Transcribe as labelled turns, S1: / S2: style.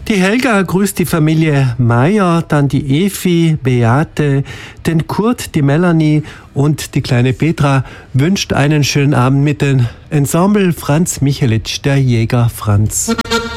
S1: Die Helga grüßt die Familie Meier, dann die Evi, Beate, den Kurt, die Melanie und die kleine Petra wünscht einen schönen Abend mit dem Ensemble Franz Michelitsch, der Jäger Franz.